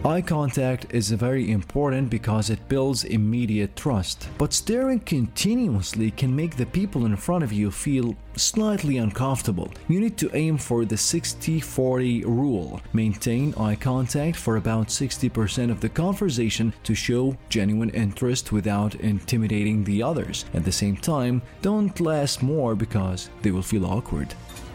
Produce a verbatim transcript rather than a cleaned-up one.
Eye contact is very important because it builds immediate trust, but staring continuously can make the people in front of you feel slightly uncomfortable. You need to aim for the sixty forty rule. Maintain eye contact for about sixty percent of the conversation to show genuine interest without intimidating the others. At the same time, don't last more because they will feel awkward.